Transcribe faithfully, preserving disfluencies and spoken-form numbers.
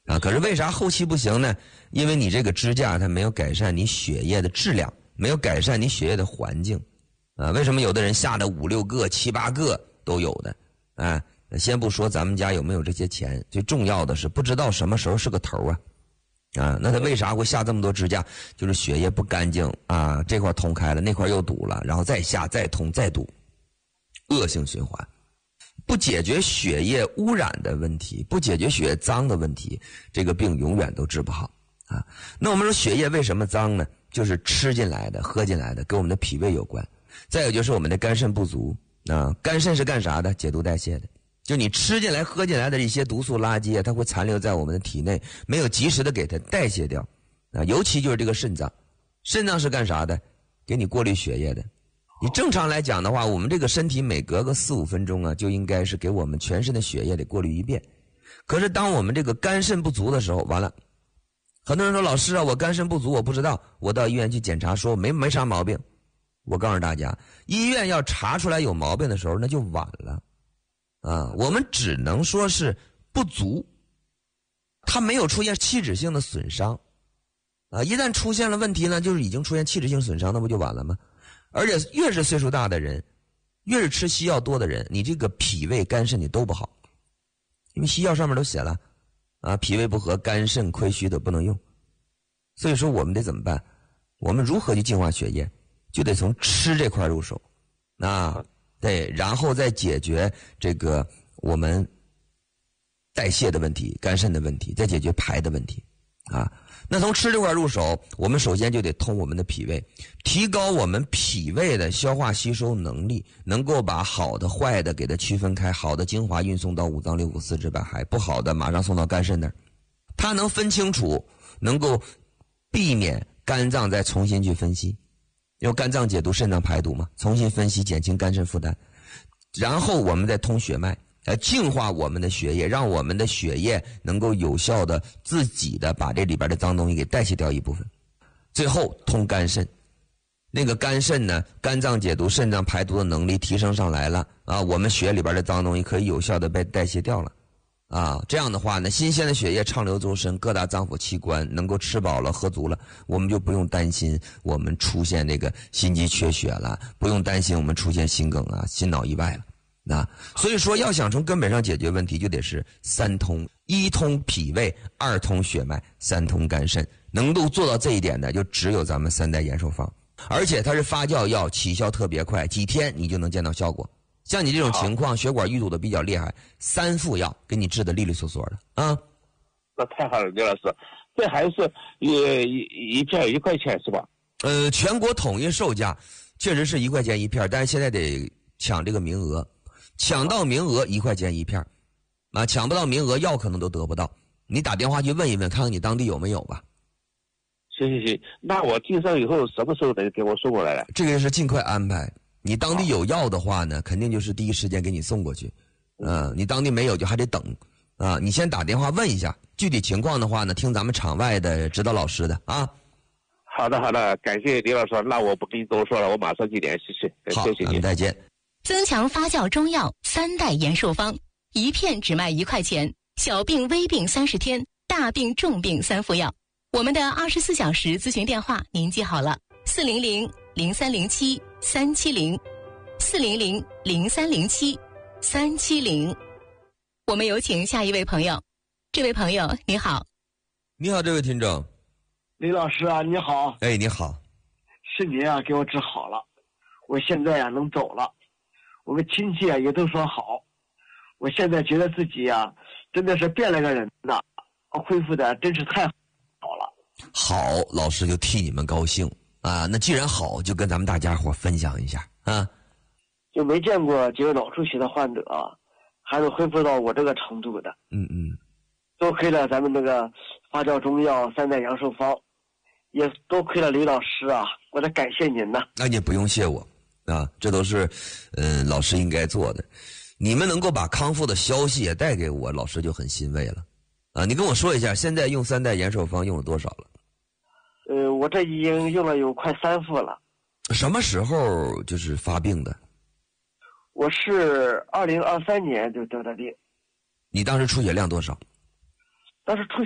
啊，可是为啥后期不行呢？因为你这个支架它没有改善你血液的质量，没有改善你血液的环境，啊，为什么有的人下的五六个、七八个都有的？啊，先不说咱们家有没有这些钱，最重要的是不知道什么时候是个头啊，啊，那他为啥会下这么多支架？就是血液不干净啊，这块通开了，那块又堵了，然后再下、再通、再堵，恶性循环。不解决血液污染的问题，不解决血液脏的问题，这个病永远都治不好啊。那我们说血液为什么脏呢？就是吃进来的、喝进来的，跟我们的脾胃有关。再有就是我们的肝肾不足啊。肝肾是干啥的？解毒代谢的。就你吃进来、喝进来的一些毒素垃圾啊，它会残留在我们的体内，没有及时的给它代谢掉啊。尤其就是这个肾脏，肾脏是干啥的？给你过滤血液的。你正常来讲的话，我们这个身体每隔个四五分钟啊，就应该是给我们全身的血液得过滤一遍。可是当我们这个肝肾不足的时候，完了，很多人说老师啊，我肝肾不足，我不知道，我到医院去检查说没没啥毛病。我告诉大家，医院要查出来有毛病的时候，那就晚了啊。我们只能说是不足，它没有出现器质性的损伤啊。一旦出现了问题呢，就是已经出现器质性损伤，那不就晚了吗？而且越是岁数大的人，越是吃西药多的人，你这个脾胃肝肾你都不好，因为西药上面都写了啊，脾胃不和，肝肾亏虚的不能用。所以说我们得怎么办？我们如何去净化血液？就得从吃这块入手啊，对，然后再解决这个我们代谢的问题、肝肾的问题，再解决排的问题啊。那从吃这块入手，我们首先就得通我们的脾胃，提高我们脾胃的消化吸收能力，能够把好的坏的给它区分开，好的精华运送到五脏六腑四肢百骸，不好的马上送到肝肾那儿，它能分清楚，能够避免肝脏再重新去分析，因为肝脏解毒，肾脏排毒嘛，重新分析减轻肝肾负担，然后我们再通血脉，来净化我们的血液，让我们的血液能够有效的自己的把这里边的脏东西给代谢掉一部分，最后通肝肾。那个肝肾呢，肝脏解毒、肾脏排毒的能力提升上来了啊，我们血里边的脏东西可以有效的被代谢掉了啊。这样的话呢，新鲜的血液畅流周身，各大脏腑器官能够吃饱了喝足了，我们就不用担心我们出现这个心肌缺血了，不用担心我们出现心梗啊、心脑意外了。啊，所以说要想从根本上解决问题，就得是三通：一通脾胃，二通血脉，三通肝肾。能够做到这一点的，就只有咱们三代延寿方，而且它是发酵药，起效特别快，几天你就能见到效果。像你这种情况，血管淤堵的比较厉害，三副药给你治得利利索索的啊。 那太好了，刘老师，这还是一一一片一块钱是吧？ 呃，全国统一售价确实是一块钱一片，但是现在得抢这个名额。抢到名额一块钱一片啊，抢不到名额药可能都得不到。你打电话去问一问，看看你当地有没有吧。 行行行，那我订上以后什么时候得给我送过来了？ 这个是尽快安排。你当地有药的话呢，肯定就是第一时间给你送过去。嗯、呃，你当地没有就还得等啊。你先打电话问一下具体情况的话呢，听咱们场外的指导老师的啊。 好的好的，感谢李老师，那我不跟你多说了，我马上去联系去。 好， 谢谢你， 再见。 增强发酵中药三代延寿方，一片只卖一块钱，小病微病三十天，大病重病三副药。我们的二十四小时咨询电话您记好了：四零零零三零七三七零，四零零零三零七三七零。我们有请下一位朋友。这位朋友你好。 你好，这位听众。 李老师啊，你好。 哎，你好。 是您啊，给我治好了，我现在啊能走了。我们亲戚啊也都说好，我现在觉得自己啊真的是变了个人呐，恢复的真是太好了。 好，老师就替你们高兴啊！那既然好，就跟咱们大家伙分享一下啊。 就没见过几个脑出血的患者啊，还能恢复到我这个程度的。 嗯嗯。 多亏了咱们这个发酵中药三代阳寿方，也多亏了李老师啊，我得感谢您呐。 那你不用谢我。啊，这都是，嗯、呃，老师应该做的。你们能够把康复的消息也带给我，老师就很欣慰了。啊，你跟我说一下，现在用三代延寿方用了多少了？ 呃，我这已经用了有快三副了。 什么时候就是发病的？ 我是二零二三年就得的病。 你当时出血量多少？ 当时出